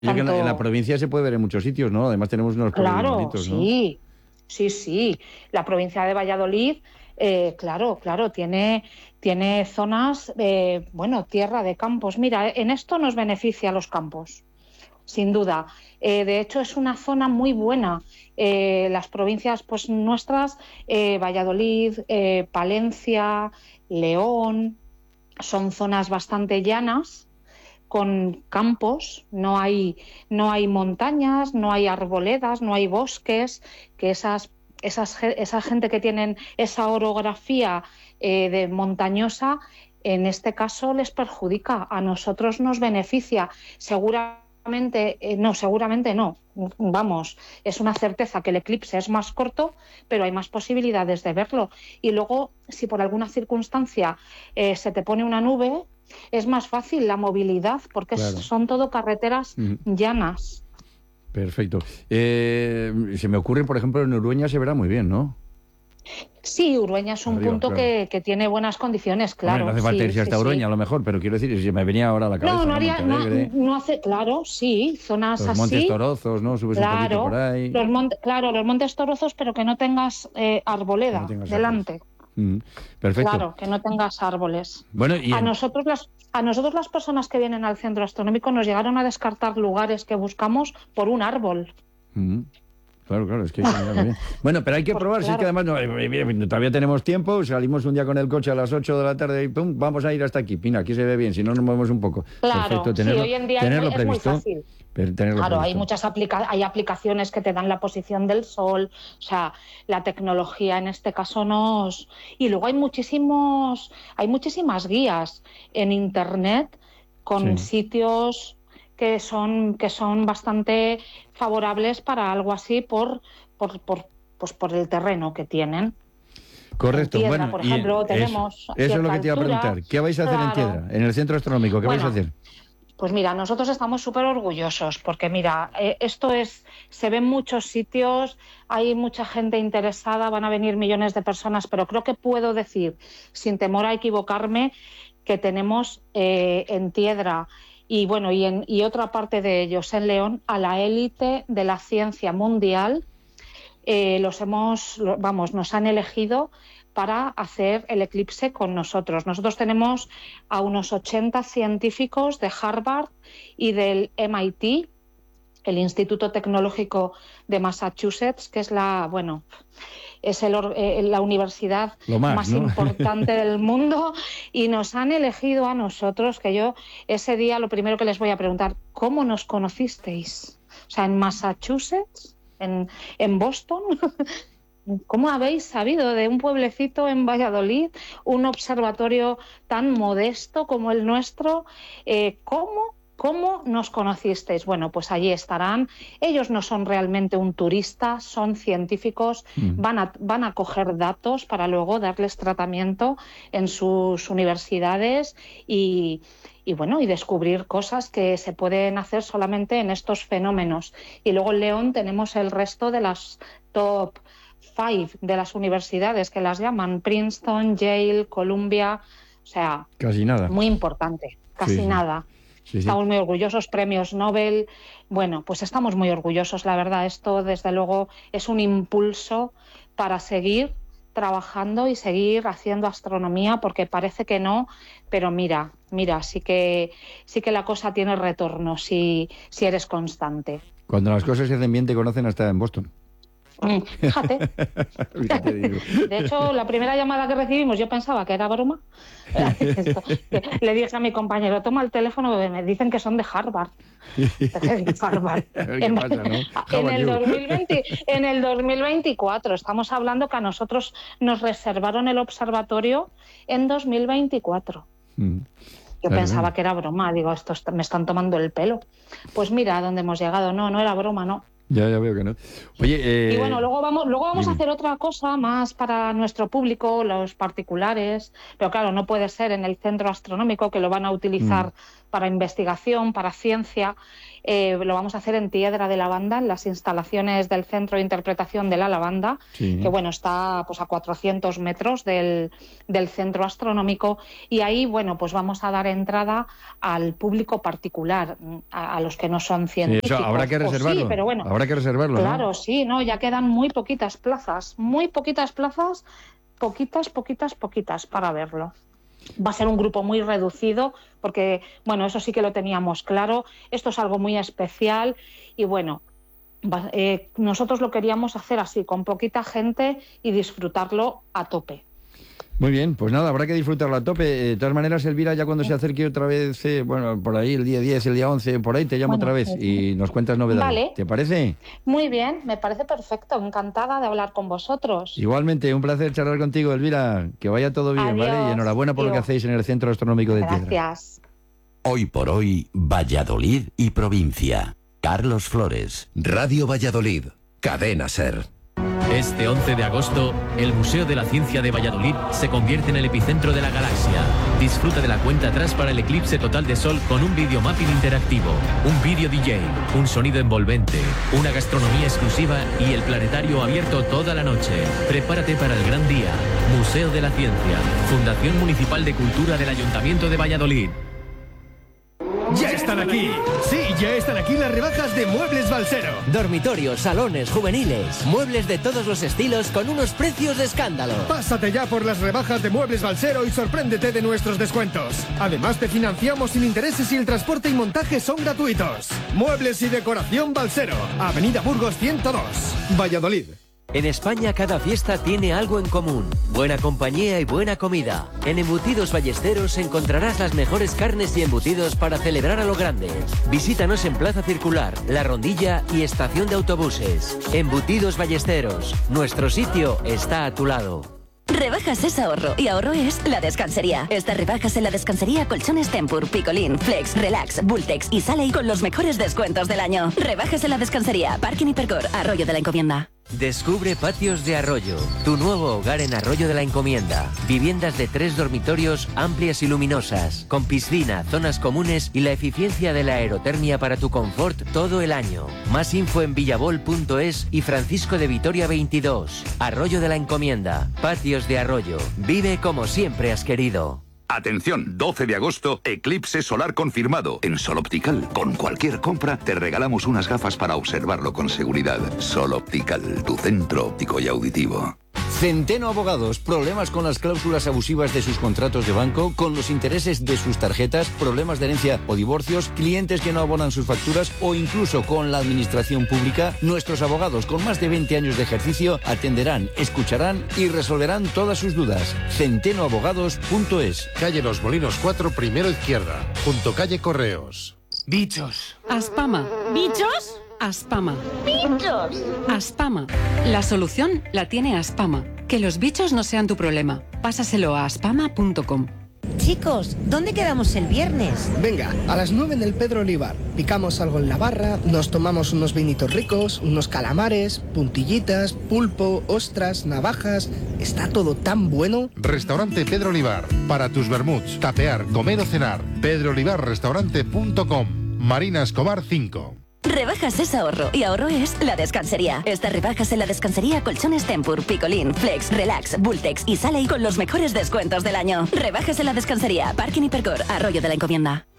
Oye, que en la Tanto, provincia se puede ver en muchos sitios, ¿no? Además tenemos unos pueblos muy claro, bonitos, ¿no? sí, sí, sí. La provincia de Valladolid, claro, claro, tiene zonas, bueno, tierra de campos. Mira, en esto nos beneficia a los campos, sin duda. De hecho, es una zona muy buena. Las provincias pues nuestras, Valladolid, Palencia, León, son zonas bastante llanas con campos, no hay montañas, no hay arboledas, no hay bosques, que esa gente que tienen esa orografía de montañosa, en este caso les perjudica, a nosotros nos beneficia. Seguramente no, vamos, es una certeza que el eclipse es más corto, pero hay más posibilidades de verlo. Y luego, si por alguna circunstancia se te pone una nube, es más fácil la movilidad porque Claro. son todo carreteras Ujú. llanas. Perfecto. Se me ocurre, por ejemplo, en Urueña se verá muy bien, ¿no? Sí, Urueña es un Arriba, punto claro. que tiene buenas condiciones, Hombre, no claro, hace falta sí, irse sí, hasta sí. Urueña a lo mejor, pero quiero decir, si me venía ahora a la No, cabeza, no ¿no? haría, no, Montealegre, no hace, claro, sí, zonas los Montes así, Torozos, ¿no? Subes un poquito por claro, ahí, claro, los montes Torozos, pero que no tengas que no arboleda tengas árboles. delante. Mm, perfecto. Claro, que no tengas árboles. Bueno, y A en... nosotros las personas que vienen al centro astronómico nos llegaron a descartar lugares que buscamos por un árbol. Mm, claro, claro, es que hay que mirarlo bien. Bueno, pero hay que Porque probar, si es que claro, además todavía tenemos tiempo, salimos un día con el coche a las 8 de la tarde y pum, vamos a ir hasta aquí. Pina, aquí se ve bien, si no nos movemos un poco. Perfecto, claro, sí, hoy en día tenerlo es muy previsto, fácil. tenerlo Claro, hay previsto. hay aplicaciones que te dan la posición del sol, o sea, la tecnología en este caso nos... Y luego hay muchísimas guías en internet con Sí. sitios que son bastante favorables para algo así por el terreno que tienen. En Correcto, Tiedra, bueno, por y ejemplo, tenemos eso es lo cierta que te iba a altura. preguntar. ¿Qué vais a hacer en Claro. Tiedra, en el centro astronómico? ¿Qué vais a Bueno, hacer? pues mira, nosotros estamos súper orgullosos porque mira, se ve en muchos sitios, hay mucha gente interesada, van a venir millones de personas, pero creo que puedo decir, sin temor a equivocarme, que tenemos en Tiedra y bueno, y otra parte de ellos en León, a la élite de la ciencia mundial. Nos han elegido para hacer el eclipse con nosotros. Nosotros tenemos a unos 80 científicos de Harvard y del MIT, el Instituto Tecnológico de Massachusetts, que es la universidad Lo más, más ¿no? importante del mundo, y nos han elegido a nosotros, que yo ese día lo primero que les voy a preguntar, ¿cómo nos conocisteis? O sea, en Massachusetts, en Boston, ¿cómo habéis sabido de un pueblecito en Valladolid, un observatorio tan modesto como el nuestro? ¿Cómo nos conocisteis? Bueno, pues allí estarán. Ellos no son realmente un turista, son científicos, Mm. van a coger datos para luego darles tratamiento en sus universidades y descubrir cosas que se pueden hacer solamente en estos fenómenos. Y luego en León tenemos el resto de las top 5 de las universidades que las llaman Princeton, Yale, Columbia, o sea, Casi nada. muy importante, Sí, casi sí, nada. sí, sí. Estamos muy orgullosos, premios Nobel. Bueno, pues estamos muy orgullosos, la verdad. Esto, desde luego, es un impulso para seguir trabajando y seguir haciendo astronomía, porque parece que no, pero mira, sí que la cosa tiene retorno si eres constante. Cuando las cosas se hacen bien te conocen hasta en Boston. Fíjate. Fíjate, digo. De hecho, la primera llamada que recibimos yo pensaba que era broma. Le dije a mi compañero, toma el teléfono, me dicen que son de Harvard. De Harvard. A ver qué En, pasa, ¿no? How en are el you? 2020, en el 2024, estamos hablando que a nosotros nos reservaron el observatorio en 2024. Mm, Yo claro, claro. pensaba que era broma, digo, me están tomando el pelo. Pues mira a dónde hemos llegado, no era broma, no. Ya veo que no. Oye, Y bueno, luego vamos a dime. hacer otra cosa más para nuestro público, los particulares, pero claro, no puede ser en el centro astronómico, que lo van a Mm, utilizar para investigación, para ciencia. lo vamos a hacer en Piedra de Lavanda, en las instalaciones del Centro de Interpretación de la Lavanda, que bueno, está pues a 400 metros del centro astronómico, y ahí bueno, pues vamos a dar entrada al público particular, a los que no son científicos. Sí, eso habrá que reservarlo. Sí, pero bueno, habrá que reservarlo, claro, ¿no? sí, no, ya quedan muy poquitas plazas, poquitas para verlo. Va a ser un grupo muy reducido porque, bueno, eso sí que lo teníamos claro. Esto es algo muy especial y, bueno, nosotros lo queríamos hacer así, con poquita gente y disfrutarlo a tope. Muy bien, pues nada, habrá que disfrutarlo a tope. De todas maneras, Elvira, ya cuando se acerque otra vez, bueno, por ahí el día 10, el día 11, por ahí te llamo otra vez y nos cuentas novedades. Vale. ¿Te parece? Muy bien, me parece perfecto. Encantada de hablar con vosotros. Igualmente, un placer charlar contigo, Elvira. Que vaya todo bien, Adiós, ¿vale? Y enhorabuena por lo que hacéis en el Centro Astronómico de Piedra. Gracias. Hoy por hoy, Valladolid y provincia. Carlos Flores. Radio Valladolid. Cadena SER. Este 11 de agosto, el Museo de la Ciencia de Valladolid se convierte en el epicentro de la galaxia. Disfruta de la cuenta atrás para el eclipse total de Sol con un vídeo mapping interactivo, un vídeo DJ, un sonido envolvente, una gastronomía exclusiva y el planetario abierto toda la noche. Prepárate para el gran día. Museo de la Ciencia, Fundación Municipal de Cultura del Ayuntamiento de Valladolid. ¡Ya están aquí! Sí, ya están aquí las rebajas de Muebles Balsero. Dormitorios, salones, juveniles, muebles de todos los estilos con unos precios de escándalo. Pásate ya por las rebajas de Muebles Balsero y sorpréndete de nuestros descuentos. Además te financiamos sin intereses y el transporte y montaje son gratuitos. Muebles y decoración Balsero, Avenida Burgos 102, Valladolid. En España cada fiesta tiene algo en común. Buena compañía y buena comida. En Embutidos Ballesteros encontrarás las mejores carnes y embutidos para celebrar a lo grande. Visítanos en Plaza Circular, La Rondilla y Estación de Autobuses. Embutidos Ballesteros. Nuestro sitio está a tu lado. Rebajas es ahorro y ahorro es La Descansería. Estas rebajas en La Descansería, colchones Tempur, Picolín, Flex, Relax, Bultex y Saley con los mejores descuentos del año. Rebajas en La Descansería, Parking Hipercor, Arroyo de la Encomienda. Descubre Patios de Arroyo, tu nuevo hogar en Arroyo de la Encomienda. Viviendas de 3 dormitorios amplias y luminosas, con piscina, zonas comunes y la eficiencia de la aerotermia para tu confort todo el año. Más info en villabol.es y Francisco de Vitoria 22. Arroyo de la Encomienda, Patios de Arroyo. Vive como siempre has querido. Atención, 12 de agosto, eclipse solar confirmado. En Sol Optical, con cualquier compra, te regalamos unas gafas para observarlo con seguridad. Sol Optical, tu centro óptico y auditivo. Centeno Abogados, problemas con las cláusulas abusivas de sus contratos de banco, con los intereses de sus tarjetas, problemas de herencia o divorcios, clientes que no abonan sus facturas o incluso con la administración pública. Nuestros abogados con más de 20 años de ejercicio atenderán, escucharán y resolverán todas sus dudas. centenoabogados.es. Calle Los Molinos 4, primero izquierda, junto calle Correos. Bichos. Aspama. ¿Bichos? Aspama. ¡Bichos! Aspama. La solución la tiene Aspama. Que los bichos no sean tu problema. Pásaselo a aspama.com. Chicos, ¿dónde quedamos el viernes? Venga, a las 9 en el Pedro Olivar. Picamos algo en la barra, nos tomamos unos vinitos ricos, unos calamares, puntillitas, pulpo, ostras, navajas. Está todo tan bueno. Restaurante Pedro Olivar. Para tus vermuts, tapear, comer o cenar. pedroolivarrestaurante.com. Marina Escobar 5. Rebajas es ahorro y ahorro es La Descansería. Estas rebajas en La Descansería, colchones Tempur, Picolín, Flex, Relax, Bultex y Saley con los mejores descuentos del año. Rebajas en La Descansería, Parking Hipercor, Arroyo de la Encomienda.